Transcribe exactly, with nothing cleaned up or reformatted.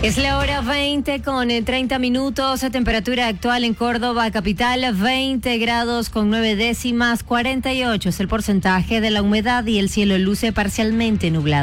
Es la hora veinte con treinta minutos, temperatura actual en Córdoba capital, veinte grados con nueve décimas, cuarenta y ocho es el porcentaje de la humedad y el cielo luce parcialmente nublado.